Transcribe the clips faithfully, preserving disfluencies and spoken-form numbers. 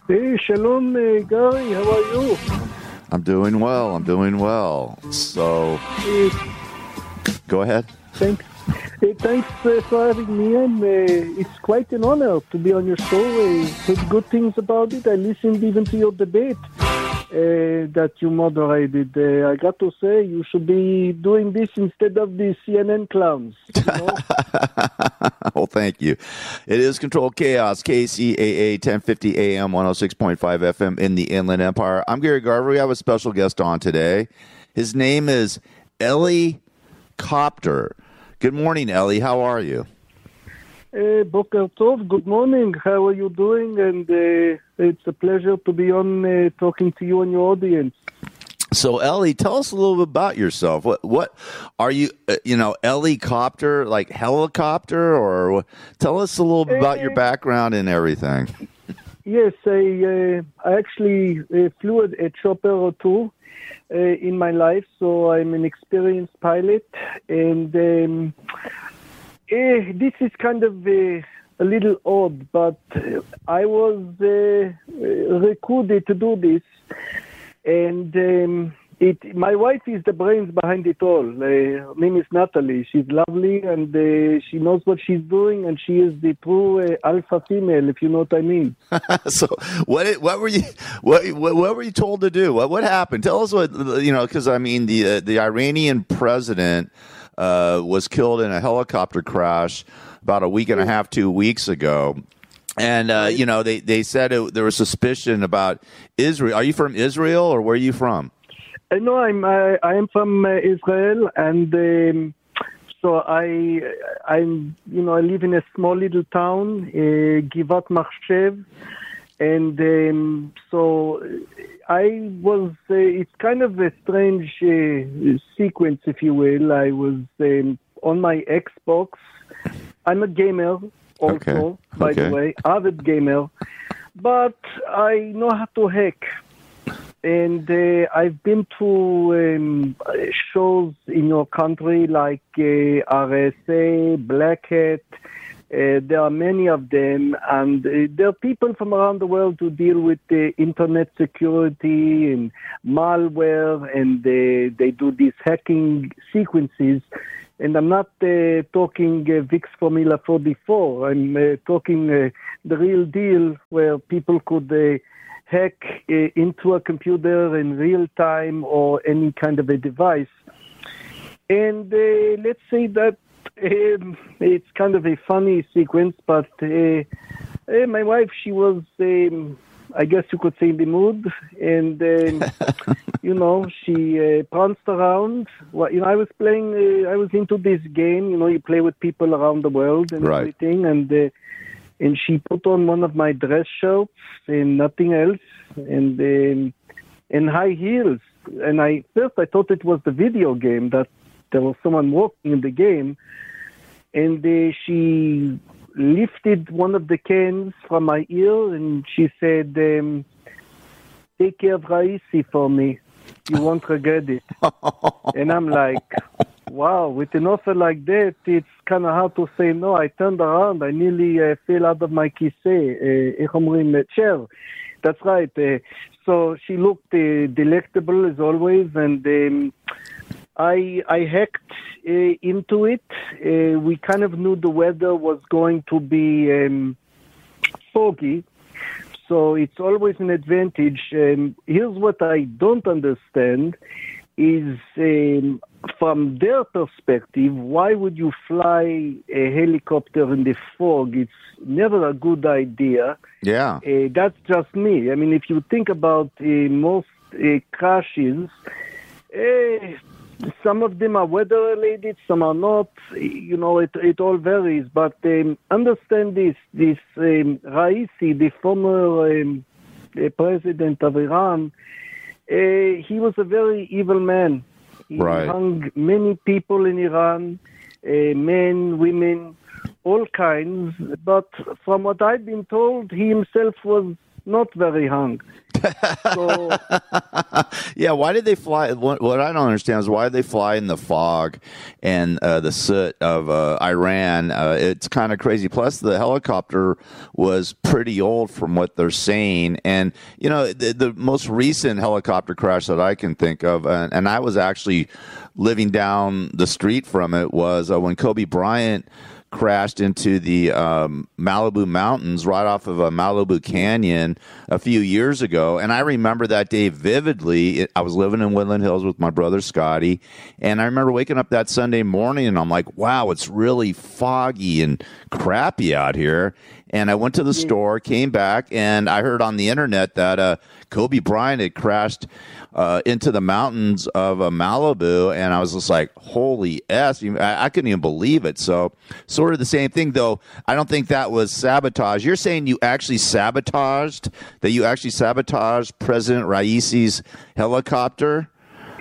Hey, shalom, uh, Gary. How are you? I'm doing well. I'm doing well. So, Uh, go ahead. thanks. Hey, thanks uh, for having me on. Uh, it's quite an honor to be on your show. Uh, heard good things about it. I listened even to your debate uh, that you moderated. Uh, I got to say, you should be doing this instead of the C N N clowns. You know? Well, thank you. It is Control Chaos, K C A A, ten fifty A M, one oh six point five F M in the Inland Empire. I'm Gary Garver. We have a special guest on today. His name is Eli Copter. Good morning, Eli. How are you? Uh, Boker Tov, good morning. How are you doing? And uh, it's a pleasure to be on uh, talking to you and your audience. So, Eli, tell us a little bit about yourself. What, what are you, uh, you know, Eli Copter, like helicopter, or what? Tell us a little bit about your background and everything. Yes, I, uh, I actually uh, flew a, a chopper or two uh, in my life, so I'm an experienced pilot. And um, eh, this is kind of uh, a little odd, but I was uh, recruited to do this. And um, it, my wife is the brains behind it all. Uh, her name is Natalie. She's lovely, and uh, she knows what she's doing, and she is the true uh, alpha female, if you know what I mean. So, what what were you what, what what were you told to do? What what happened? Tell us what you know, because I mean the uh, the Iranian president uh, was killed in a helicopter crash about a week and a half, two weeks ago. And, uh, you know, they, they said it, there was suspicion about Israel. Are you from Israel, or where are you from? Uh, no, I'm uh, I am from uh, Israel, and um, so I I'm you know I live in a small little town, uh, Givat Machshev, and um, so I was. Uh, it's kind of a strange uh, sequence, if you will. I was um, on my Xbox. I'm a gamer. Also, okay. by okay. the way, avid gamer, but I know how to hack. And uh, I've been to um, shows in your country like uh, R S A, Black Hat. Uh, there are many of them, and uh, there are people from around the world who deal with uh, internet security and malware, and uh, they do these hacking sequences. And I'm not uh, talking uh, V I X Formula forty-four. I'm uh, talking uh, the real deal, where people could uh, hack uh, into a computer in real time or any kind of a device. And uh, let's say that um, it's kind of a funny sequence, but uh, uh, my wife, she was, um, I guess you could say, in the mood. And, um, you know, she uh, pranced around. Well, you know, I was playing, uh, I was into this game. You know, you play with people around the world and right. everything. And uh, and she put on one of my dress shirts and nothing else, and um, and high heels. And I first I thought it was the video game, that there was someone walking in the game. And uh, she lifted one of the cans from my ear, and she said, um, "Take care of Raisi for me. You won't regret it." And I'm like, wow, with an offer like that, it's kind of hard to say no. I turned around. I nearly uh, fell out of my kiseh, איך אומרים, chair. That's right. Uh, so she looked uh, delectable as always, and um, I I hacked uh, into it. Uh, we kind of knew the weather was going to be um, foggy, so it's always an advantage. Um, here's what I don't understand is, um, from their perspective, why would you fly a helicopter in the fog? It's never a good idea. Yeah. Uh, that's just me. I mean, if you think about uh, most uh, crashes, uh, some of them are weather-related, some are not. You know, it it all varies. But um, understand this, this um, Raisi, the former um, uh, president of Iran, Uh, he was a very evil man. He right. hung many people in Iran, uh, men, women, all kinds. But from what I've been told, he himself was not very hung. So, yeah, why did they fly? What, what I don't understand is why did they fly in the fog and uh, the soot of uh, Iran? Uh, it's kind of crazy. Plus, the helicopter was pretty old from what they're saying. And, you know, the, the most recent helicopter crash that I can think of, and, and I was actually living down the street from it, was uh, when Kobe Bryant crashed into the um, Malibu Mountains right off of a Malibu Canyon a few years ago. And I remember that day vividly. It, I was living in Woodland Hills with my brother Scotty. And I remember waking up that Sunday morning and I'm like, wow, it's really foggy and crappy out here. And I went to the yeah. store, came back, and I heard on the internet that uh, Kobe Bryant had crashed uh, into the mountains of uh, Malibu, and I was just like, holy S, I, I couldn't even believe it. So sort of the same thing, though. I don't think that was sabotage. You're saying you actually sabotaged, that you actually sabotaged President Raisi's helicopter?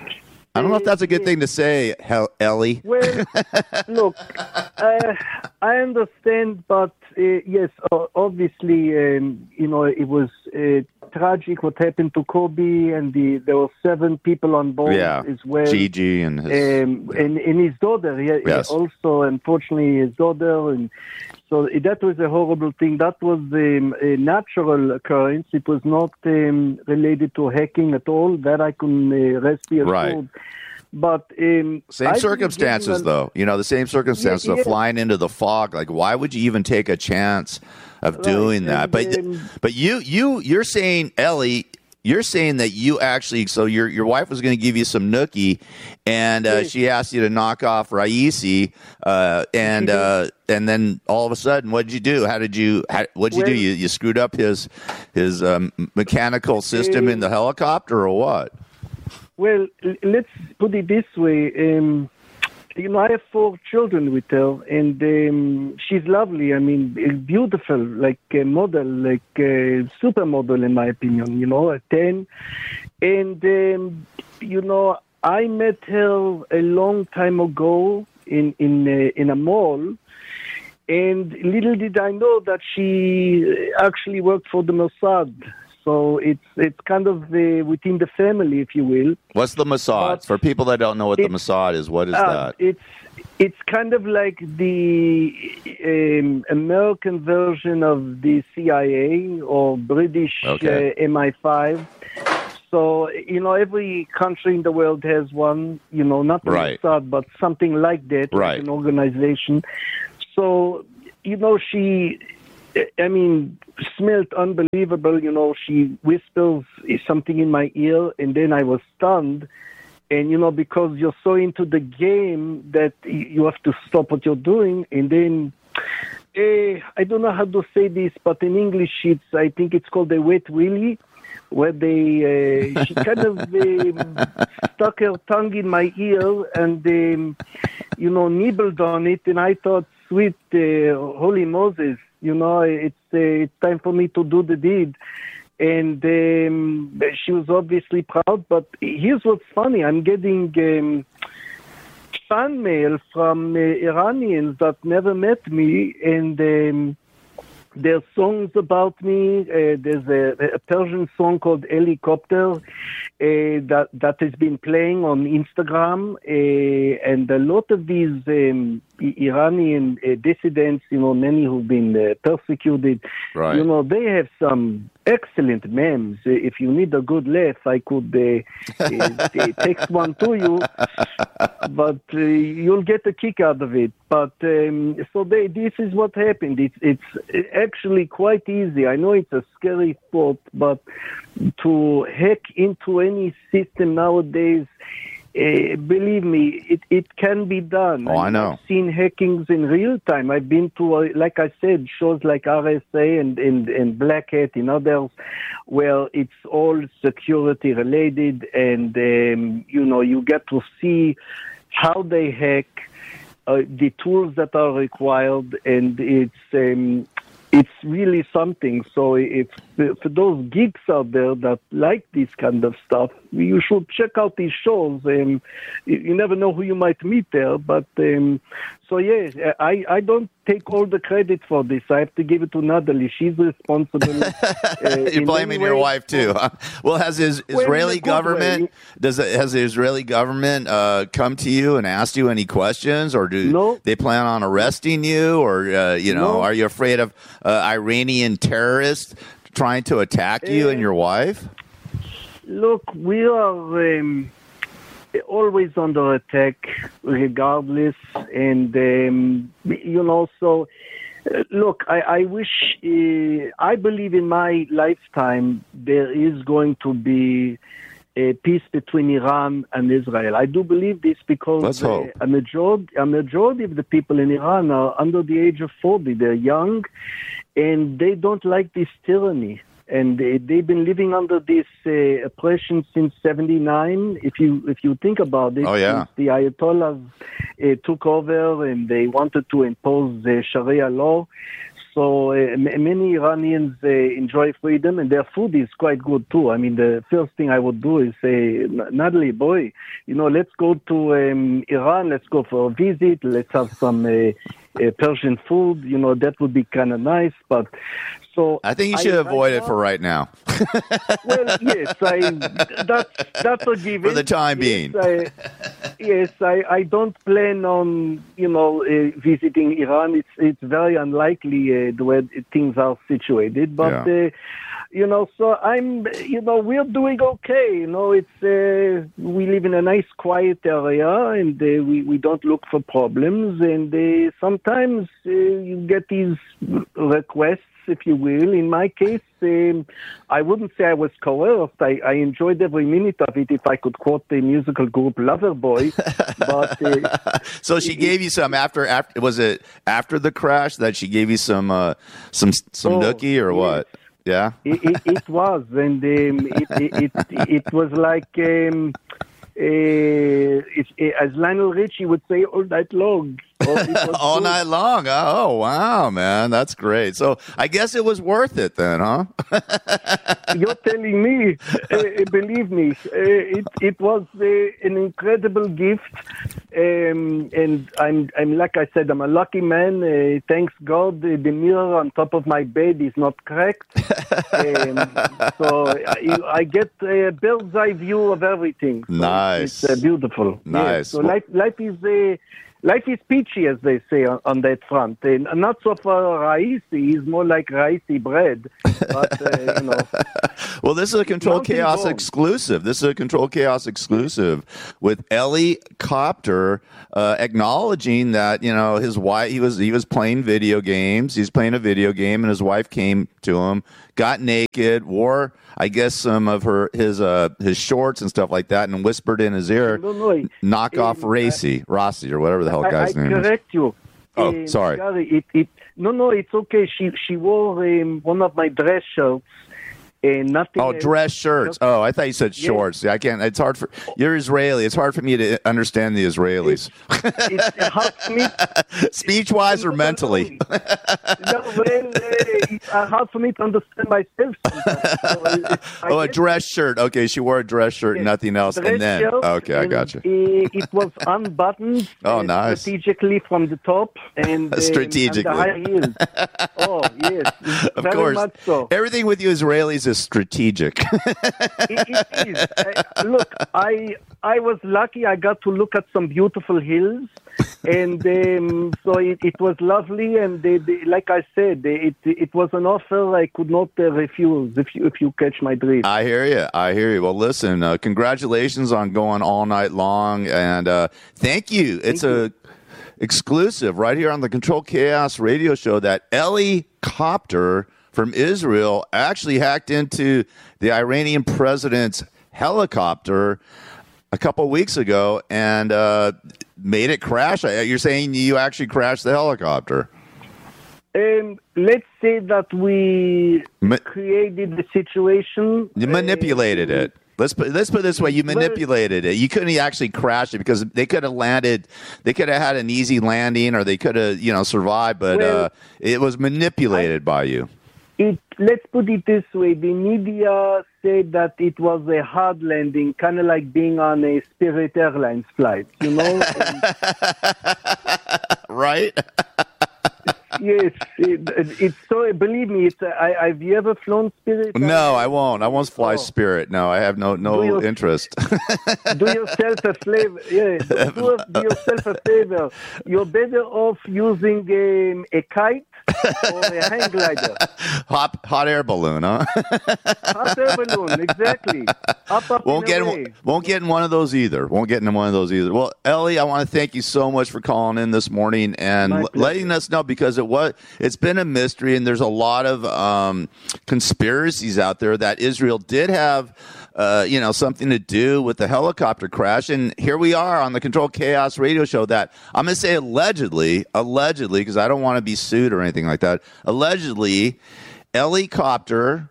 I don't know if that's a good thing to say, Hel- Ellie. Well, look, uh, I understand, but uh, yes, uh, obviously, um, you know, it was uh, tragic what happened to Kobe, and the, there were seven people on board yeah. as well. Gigi and his, um, and, and his daughter, yeah, yes. also, unfortunately, his daughter, and so that was a horrible thing. That was um, a natural occurrence. It was not um, related to hacking at all. That I can uh, rest be assured. Right. But um, same I circumstances, though. You know, the same circumstances yeah, of yeah. flying into the fog. Like, why would you even take a chance of right. doing that? And, but um, but you you you're saying, Ellie. You're saying that you actually, so your your wife was going to give you some nookie, and uh, yes. she asked you to knock off Raisi, uh, and uh, and then all of a sudden, what did you do? How did you? What did you well, do? You you screwed up his his um, mechanical system uh, in the helicopter, or what? Well, let's put it this way. Um, you know, I have four children with her, and um, she's lovely. I mean, beautiful, like a model, like a supermodel, in my opinion, you know, a ten. And, um, you know, I met her a long time ago in, in, a, in a mall, and little did I know that she actually worked for the Mossad. So it's it's kind of uh, within the family, if you will. What's the Mossad? But for people that don't know what the Mossad is, what is uh, that? It's it's kind of like the um, American version of the C I A or British okay. uh, M I five. So, you know, every country in the world has one, you know, not the right. Mossad, but something like that, right. like an organization. So, you know, she... I mean, smelled unbelievable. You know, she whispers something in my ear, and then I was stunned. And, you know, because you're so into the game that you have to stop what you're doing. And then, eh, I don't know how to say this, but in English, it's I think it's called a wet willy, where they, uh, she kind of um, stuck her tongue in my ear and, um, you know, nibbled on it. And I thought, sweet, uh, holy Moses, you know, it's uh, it's time for me to do the deed. And um, she was obviously proud. But here's what's funny. I'm getting um, fan mail from uh, Iranians that never met me. And um, there's songs about me. Uh, there's a, a Persian song called Helicopter uh, that, that has been playing on Instagram. Uh, and a lot of these um, Iranian uh, dissidents, you know, many who've been uh, persecuted, right. you know, they have some excellent memes. Uh, if you need a good laugh, I could uh, uh, text one to you, but uh, you'll get a kick out of it. But um, so they, this is what happened. It's, it's actually quite easy. I know it's a scary thought, but to hack into any system nowadays, Uh, believe me, it, it can be done. Oh, I know. I've seen hackings in real time. I've been to, uh, like I said, shows like R S A and, and, and Black Hat and others, where it's all security related, and um, you know, you get to see how they hack, uh, the tools that are required, and it's um, it's really something. So if for those geeks out there that like this kind of stuff, you should check out these shows. Um, you never know who you might meet there. But um, so yeah, I, I don't take all the credit for this. I have to give it to Natalie. She's responsible. Uh, You're blaming your wife too. Huh? Well, has his Well, in Israeli a good government way. does it, has the Israeli government uh, come to you and asked you any questions, or do No. they plan on arresting you, or uh, you know, No. are you afraid of uh, Iranian terrorists trying to attack you Uh, and your wife? Look, we are um, always under attack, regardless, and um, you know. So, uh, look, I, I wish, uh, I believe in my lifetime there is going to be a peace between Iran and Israel. I do believe this because Let's hope. Uh, a majority, a majority of the people in Iran are under the age of forty. They're young, and they don't like this tyranny. And they, they've been living under this uh, oppression since seventy-nine. If you if you think about it, Oh, yeah. since the Ayatollahs uh, took over and they wanted to impose uh, Sharia law. So uh, m- many Iranians uh, enjoy freedom, and their food is quite good too. I mean, the first thing I would do is say, Natalie, boy, you know, let's go to um, Iran. Let's go for a visit. Let's have some uh, uh, Persian food. You know, that would be kind of nice. But so I think you should I- avoid I it for right now. Well, yes, I that's that's a given For the time being. Yes, I, yes, I, I don't plan on you know uh, visiting Iran. It's it's very unlikely uh, the way things are situated. But Yeah. uh, you know, so I'm you know we're doing okay. You know, it's uh, we live in a nice quiet area, and uh, we we don't look for problems. And uh, sometimes uh, you get these requests, if you will. In my case, um, I wouldn't say I was coerced. I, I enjoyed every minute of it, if I could quote the musical group Loverboy. But uh, So she gave you some after after was it after the crash that she gave you some uh, some some Oh, nookie or yes. what? Yeah. it, it, it was, and um, it, it, it it was like um, uh, it, as Lionel Richie would say, all night long. Oh, it was All good. night long. Oh, wow, man. That's great. So I guess it was worth it then, huh? You're telling me, uh, believe me, uh, it it was uh, an incredible gift, um, and I'm I'm like I said, I'm a lucky man. Uh, thanks God, uh, the mirror on top of my bed is not cracked, um, so I, I get a bird's eye view of everything. So Nice. it's uh, beautiful. Nice. Yes. So life life is uh, life is peachy, as they say on, on that front. And not so far rice. He's more like ricey bread, but uh, you know. Well, this is a Control Mountain Chaos Bone. exclusive. This is a Control Chaos exclusive with Ellie Copter uh, acknowledging that you know his wife. He was he was playing video games. He's playing a video game, and his wife came to him, got naked, wore I guess some of her his uh, his shorts and stuff like that, and whispered in his ear, No, no, it- "Knock off um, Racy, Rossi, or whatever the hell I, guy's I name is." correct you. Oh, Uh, sorry. Gary, it, it, no, no, it's okay. She she wore um, one of my dress shirts and nothing. Oh, else. dress shirts. Oh, I thought you said Yeah. shorts. I can't. It's hard for you're Israeli. It's hard for me to understand the Israelis, It's hard for me. speech wise or mentally. No, well, uh, it's uh, hard for me to understand myself. sometimes. So, uh, I Oh, a guess dress shirt. Okay, she wore a dress shirt, and Yes. nothing else, dress and then shirt, okay, I and, got you. uh, it was unbuttoned. Oh, uh, nice. Strategically from the top and um, Strategically. and the high heels. Oh yes, Of very course, much so. everything with you Israelis is strategic. It, it is. Uh, look, I I was lucky. I got to look at some beautiful hills, and um, so it, it was lovely. And they, they, like I said, they, it it was an offer I could not uh, refuse. If you if you catch my drift. I hear you. I hear you. Well, listen, uh, congratulations on going all night long, and uh, thank you. It's Thank a exclusive right here on the Control Chaos radio show that Ellie Copter from Israel actually hacked into the Iranian president's helicopter a couple weeks ago and uh, made it crash. You're saying you actually crashed the helicopter? Um, let's say that we Ma- created the situation. You manipulated uh, it. Let's put let's put it this way: you manipulated it. You couldn't actually crash it because they could have landed. They could have had an easy landing, or they could have you know survived. But Well, uh, it was manipulated by you. It, let's put it this way. The media said that it was a hard landing, kind of like being on a Spirit Airlines flight, you know? And Right? Yes, it, it's so. Believe me, it's. I, have you ever flown Spirit? No, I won't. I won't fly oh. Spirit. No, I have no no do interest. do yourself a favor. Yeah, do, do, do yourself a favor. You're better off using um, a kite or a hang glider. Hot hot air balloon, huh? Hot air balloon, exactly. Up, up, won't get in, won't get in one of those either. Won't get in one of those either. Well, Ellie, I want to thank you so much for calling in this morning and l- letting us know, because it was it's been a mystery, and there's a lot of um, conspiracies out there that Israel did have. Uh, you know, something to do with the helicopter crash. And here we are on the Control Chaos radio show that I'm going to say allegedly, allegedly, because I don't want to be sued or anything like that. Allegedly, helicopter.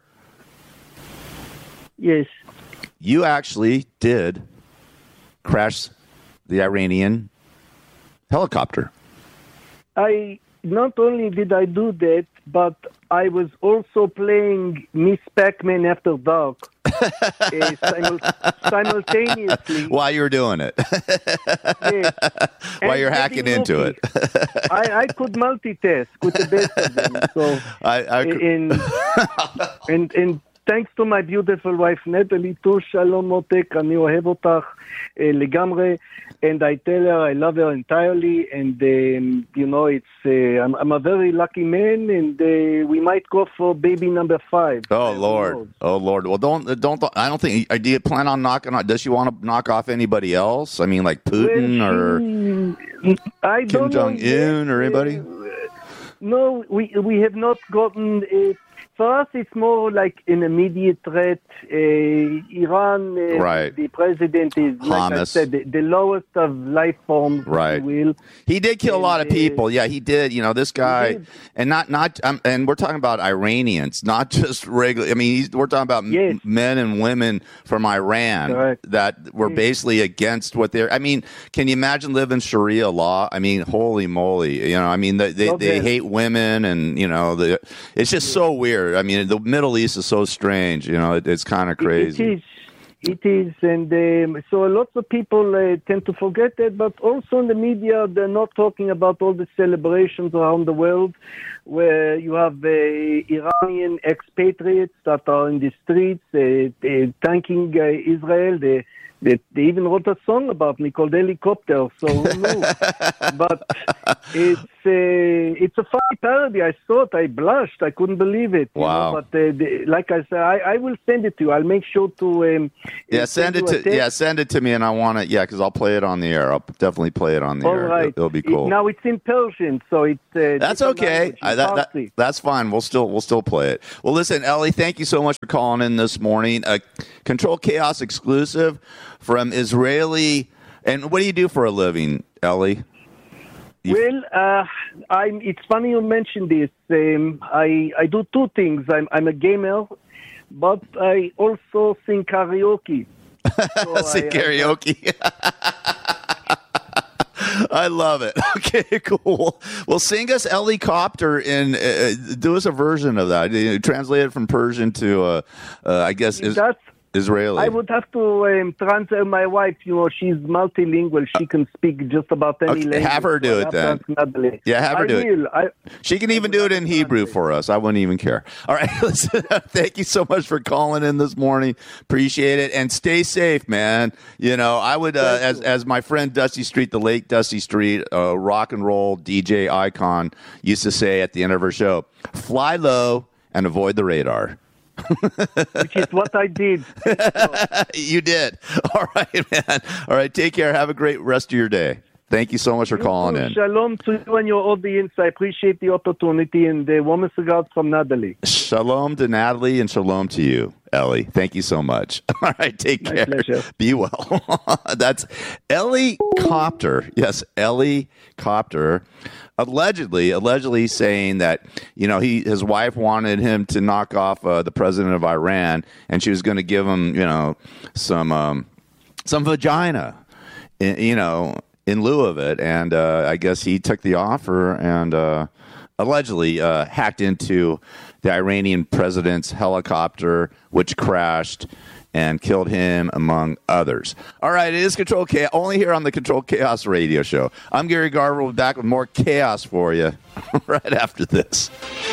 Yes. You actually did crash the Iranian helicopter. I not only did I do that, but I was also playing Miss Pac-Man After Dark. uh, simul- simultaneously while you were doing it. Yes. While you're hacking into it. I, I could multitask with the best of them. So I, I and, and, and thanks to my beautiful wife Natalie too, Shalom Motek, אני אוהב אותך לגמרי, and I tell her I love her entirely, and um, you know, it's uh, I'm, I'm a very lucky man, and uh, we might go for baby number five. Oh Lord, oh Lord. Well, don't don't I don't think. Do you plan on knocking on? Does she want to knock off anybody else? I mean, like Putin well, she, or I Kim don't Jong Un or anybody? Uh, no, we we have not gotten it. For us, it's more like an immediate threat. Uh, Iran, uh, right. The president is, Hamas. like I said, the, the lowest of life forms. Right. If you will. He did kill and, a lot of people. Uh, yeah, he did. You know, this guy, and not not, um, and we're talking about Iranians, not just regular. I mean, he's, we're talking about yes. m- men and women from Iran Correct. that were yes. basically against what they're. I mean, can you imagine living Sharia law? I mean, holy moly! You know, I mean, they they, they hate women, and you know, the it's just yes. so weird. I mean, the Middle East is so strange. You know, it, it's kind of crazy. It is. It is, and um, so lots of people uh, tend to forget that, but also in the media, they're not talking about all the celebrations around the world where you have uh, Iranian expatriates that are in the streets uh, uh, thanking uh, Israel. They, they, they even wrote a song about me called Helicopter, so who knew? But it's, uh, it's a funny parody. I saw it, I blushed, I couldn't believe it. Wow. You know? But uh, the, like I said, I, I will send it to you. I'll make sure to... Um, yeah, send it to yeah, send it to me, and I want it. Yeah, because I'll play it on the air. I'll definitely play it on the All air. right. It'll, it'll be cool. It, now it's in Persian, so it's uh, that's okay. I, that, that, that's fine. We'll still we'll still play it. Well, listen, Ellie, thank you so much for calling in this morning. A Control Chaos exclusive from Israeli. And what do you do for a living, Ellie? You well, uh, I'm. It's funny you mentioned this. Um, I I do two things. I'm I'm a gamer, but I also sing karaoke. So sing I, karaoke. I, I love it. Okay, cool. Well, sing us Helicopter and uh, do us a version of that. Translate it from Persian to, uh, uh, I guess, is, That's, Israeli. I would have to um, translate my wife. You know, she's multilingual. She can speak just about any okay, language. Have her do it then. Yeah, have her I do will. it. I, she can even do it in Hebrew for us. I wouldn't even care. All right. Listen, thank you so much for calling in this morning. Appreciate it. And stay safe, man. You know, I would, uh, as as my friend Dusty Street, the late Dusty Street, uh, rock and roll D J icon, used to say at the end of her show, fly low and avoid the radar. Which is what I did. You did. All right, man. All right. Take care. Have a great rest of your day. Thank you so much for calling in. Shalom to you and your audience. I appreciate the opportunity, and the warmest regards from Natalie. Shalom to Natalie and shalom to you, Ellie. Thank you so much. All right, take My care. pleasure. Be well. That's Ellie Copter. Yes, Ellie Copter. Allegedly, allegedly saying that, you know, he his wife wanted him to knock off uh, the president of Iran, and she was going to give him, you know, some um, some vagina, in, you know, in lieu of it. And uh, I guess he took the offer and uh, allegedly uh, hacked into the the Iranian president's helicopter, which crashed and killed him, among others. All right, it is Control Chaos, only here on the Control Chaos radio show. I'm Gary Garver. We'll be back with more chaos for you right after this.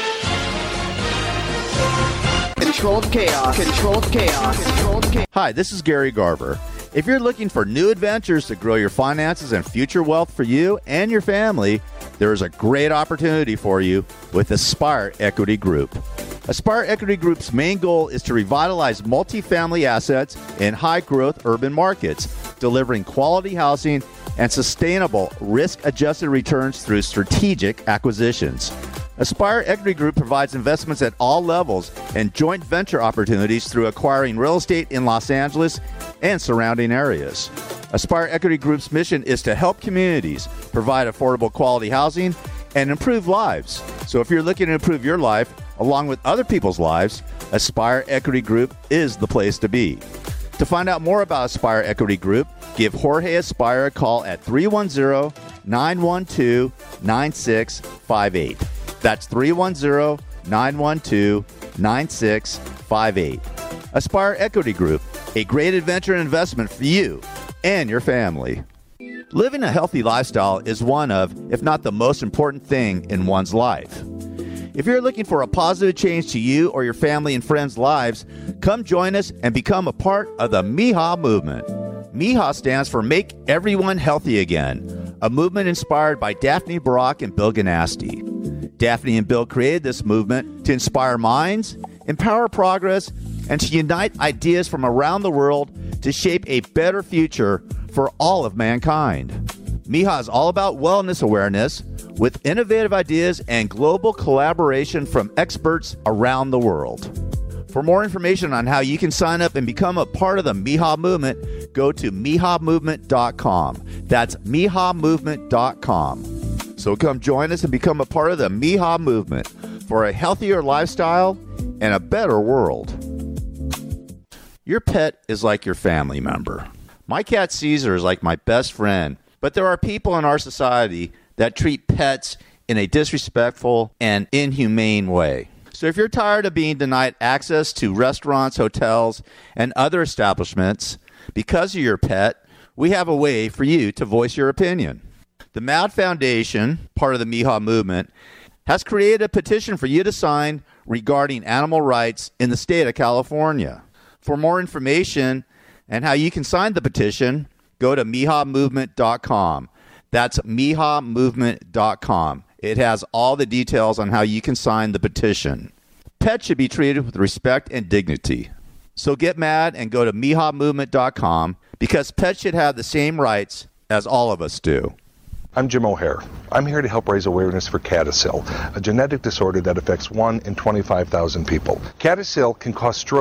Controlled chaos. Controlled chaos. Controlled chaos. Hi, this is Gary Garver. If you're looking for new adventures to grow your finances and future wealth for you and your family, there is a great opportunity for you with Aspire Equity Group. Aspire Equity Group's main goal is to revitalize multifamily assets in high-growth urban markets, delivering quality housing and sustainable risk-adjusted returns through strategic acquisitions. Aspire Equity Group provides investments at all levels and joint venture opportunities through acquiring real estate in Los Angeles and surrounding areas. Aspire Equity Group's mission is to help communities provide affordable quality housing and improve lives. So if you're looking to improve your life along with other people's lives, Aspire Equity Group is the place to be. To find out more about Aspire Equity Group, give Jorge Aspire a call at three one zero, nine one two, nine six five eight. That's three one zero, nine one two, nine six five eight. Aspire Equity Group, a great adventure and investment for you and your family. Living a healthy lifestyle is one of, if not the most important thing in one's life. If you're looking for a positive change to you or your family and friends' lives, come join us and become a part of the M I H A movement. M I H A stands for Make Everyone Healthy Again, a movement inspired by Daphne Barak and Bill Ganasty. Daphne and Bill created this movement to inspire minds, empower progress, and to unite ideas from around the world to shape a better future for all of mankind. M I H A is all about wellness awareness with innovative ideas and global collaboration from experts around the world. For more information on how you can sign up and become a part of the M I H A movement, go to M I H A movement dot com. That's M I H A movement dot com. So come join us and become a part of the M I H A movement for a healthier lifestyle and a better world. Your pet is like your family member. My cat Caesar is like my best friend, but there are people in our society that treat pets in a disrespectful and inhumane way. So if you're tired of being denied access to restaurants, hotels, and other establishments because of your pet, we have a way for you to voice your opinion. The M A D Foundation, part of the M I H A movement, has created a petition for you to sign regarding animal rights in the state of California. For more information and how you can sign the petition, go to M I H A movement dot com. That's M I H A movement dot com. It has all the details on how you can sign the petition. Pets should be treated with respect and dignity. So get mad and go to M I H A movement dot com because pets should have the same rights as all of us do. I'm Jim O'Hare. I'm here to help raise awareness for CADASIL, a genetic disorder that affects one in twenty-five thousand people. CADASIL can cause stroke